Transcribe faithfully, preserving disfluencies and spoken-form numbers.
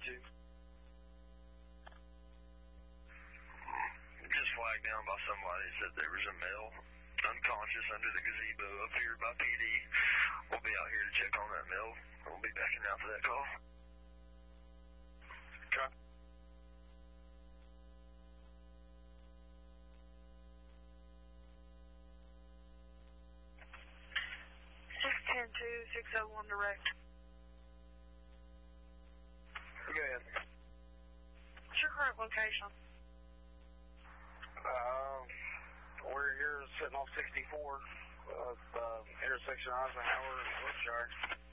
two. Just flagged down by somebody said there was a male unconscious under the gazebo up here by P D. We'll be out here to check on that male. We'll be backing out for that call. Okay. six ten two, six oh one direct. Go ahead. What's your current location? Uh, we're here sitting off sixty-four, uh, uh, intersection Eisenhower and Wilshire.